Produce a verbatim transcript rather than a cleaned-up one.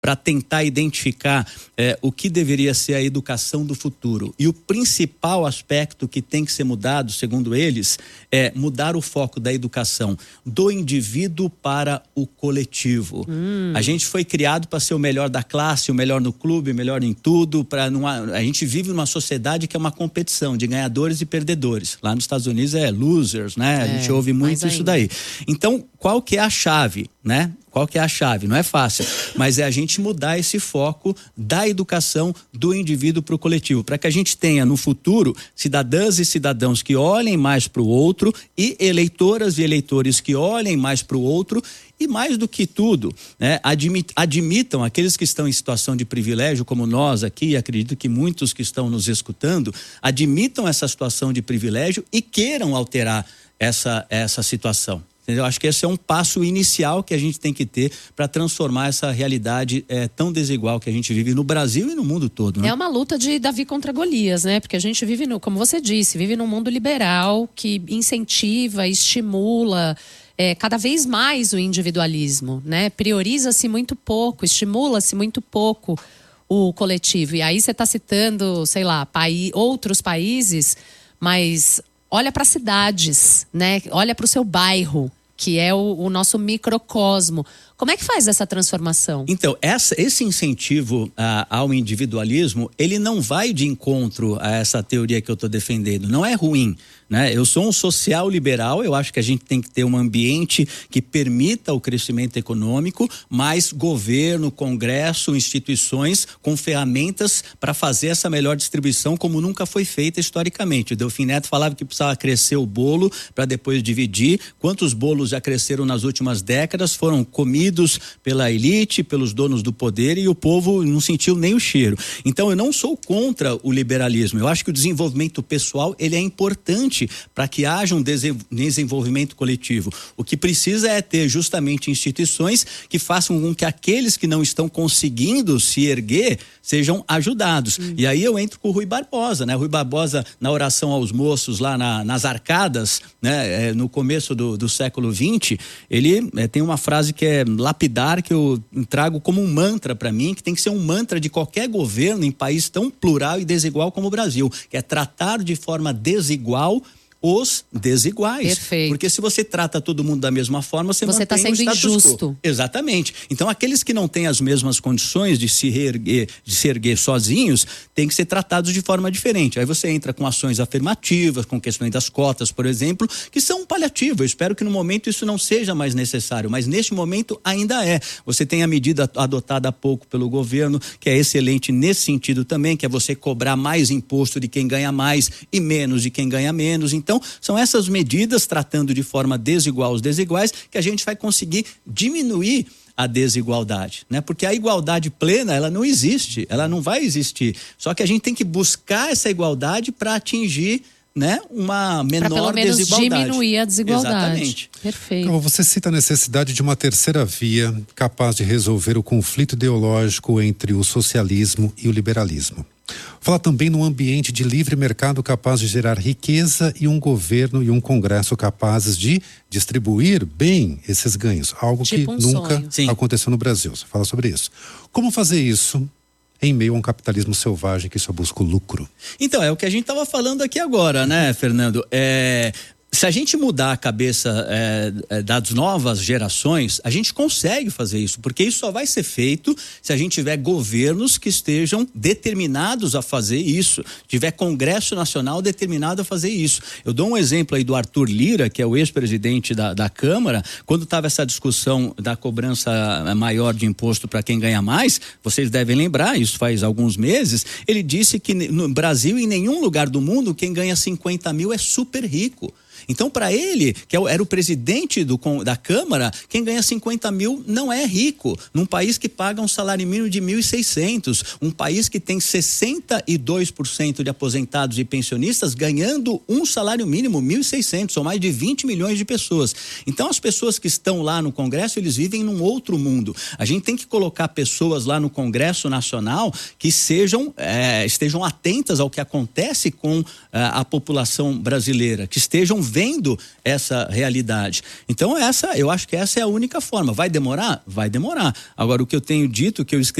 para tentar identificar é, o que deveria ser a educação do futuro. E o principal aspecto que tem que ser mudado, segundo eles, é mudar o foco da educação do indivíduo para o coletivo. Hum. A gente foi criado para ser o melhor da classe, o melhor no clube, o melhor em tudo. Pra não, a gente vive numa sociedade que é uma competição de ganhadores e perdedores. Lá nos Estados Unidos é losers, né? É, a gente ouve muito isso daí. Então, qual que é a chave, né? Qual que é a chave? Não é fácil, mas é a gente mudar esse foco da educação do indivíduo para o coletivo, para que a gente tenha no futuro cidadãs e cidadãos que olhem mais para o outro e eleitoras e eleitores que olhem mais para o outro e, mais do que tudo, né, admit, admitam aqueles que estão em situação de privilégio, como nós aqui, e acredito que muitos que estão nos escutando, admitam essa situação de privilégio e queiram alterar essa, essa situação. Eu acho que esse é um passo inicial que a gente tem que ter para transformar essa realidade é, tão desigual que a gente vive no Brasil e no mundo todo, né? É uma luta de Davi contra Golias, né? Porque a gente vive, no, como você disse, vive num mundo liberal que incentiva, estimula é, cada vez mais o individualismo, né? Prioriza-se muito pouco, estimula-se muito pouco o coletivo. E aí você está citando, sei lá, paí- outros países, mas olha para cidades, né? Olha para o seu bairro, que é o, o nosso microcosmo. Como é que faz essa transformação? Então, essa, esse incentivo ah, ao individualismo, ele não vai de encontro a essa teoria que eu estou defendendo. Não é ruim, né? Eu sou um social liberal, eu acho que a gente tem que ter um ambiente que permita o crescimento econômico, mas governo, congresso, instituições com ferramentas para fazer essa melhor distribuição como nunca foi feita historicamente. O Delfim Neto falava que precisava crescer o bolo para depois dividir. Quantos bolos já cresceram nas últimas décadas, foram comidos pela elite, pelos donos do poder, e o povo não sentiu nem o cheiro. Então eu não sou contra o liberalismo, eu acho que o desenvolvimento pessoal ele é importante para que haja um desenvolvimento coletivo. O que precisa é ter justamente instituições que façam com que aqueles que não estão conseguindo se erguer sejam ajudados. Hum. E aí eu entro com o Rui Barbosa, né? Rui Barbosa, na oração aos moços lá na, nas arcadas, né? É, no começo do, do século vinte, ele é, tem uma frase que é lapidar, que eu trago como um mantra para mim, que tem que ser um mantra de qualquer governo em país tão plural e desigual como o Brasil, que é tratar de forma desigual os desiguais. Perfeito. Porque se você trata todo mundo da mesma forma, você, você mantém tá sendo o status injusto. quo. Exatamente. Então, aqueles que não têm as mesmas condições de se reerguer, de se erguer sozinhos, têm que ser tratados de forma diferente. Aí você entra com ações afirmativas, com questões das cotas, por exemplo, que são um paliativo. Eu espero que no momento isso não seja mais necessário, mas neste momento ainda é. Você tem a medida adotada há pouco pelo governo, que é excelente nesse sentido também, que é você cobrar mais imposto de quem ganha mais e menos de quem ganha menos. Então, Então, são essas medidas, tratando de forma desigual os desiguais, que a gente vai conseguir diminuir a desigualdade, né? Porque a igualdade plena, ela não existe, ela não vai existir. Só que a gente tem que buscar essa igualdade para atingir, né, uma menor pra pelo menos desigualdade. Diminuir a desigualdade. Exatamente. Perfeito. Então, você cita a necessidade de uma terceira via capaz de resolver o conflito ideológico entre o socialismo e o liberalismo. Fala também num ambiente de livre mercado capaz de gerar riqueza e um governo e um congresso capazes de distribuir bem esses ganhos. Algo tipo que um nunca aconteceu no Brasil. Você fala sobre isso. Como fazer isso em meio a um capitalismo selvagem que só busca o lucro? Então, é o que a gente estava falando aqui agora, né, Fernando? É... Se a gente mudar a cabeça é, das novas gerações, a gente consegue fazer isso, porque isso só vai ser feito se a gente tiver governos que estejam determinados a fazer isso, tiver Congresso Nacional determinado a fazer isso. Eu dou um exemplo aí do Arthur Lira, que é o ex-presidente da, da Câmara, quando estava essa discussão da cobrança maior de imposto para quem ganha mais, vocês devem lembrar, isso faz alguns meses, ele disse que no Brasil e em nenhum lugar do mundo quem ganha cinquenta mil é super rico. Então, para ele, que era o presidente do, da Câmara, quem ganha cinquenta mil não é rico. Num país que paga um salário mínimo de mil e seiscentos, um país que tem sessenta e dois por cento de aposentados e pensionistas ganhando um salário mínimo, mil e seiscentos, são mais de vinte milhões de pessoas. Então, as pessoas que estão lá no Congresso, eles vivem num outro mundo. A gente tem que colocar pessoas lá no Congresso Nacional que sejam, é, estejam atentas ao que acontece com é, a população brasileira, que estejam vendo vivendo essa realidade. Então essa, eu acho que essa é a única forma. Vai demorar? Vai demorar. Agora, o que eu tenho dito, que eu escrevi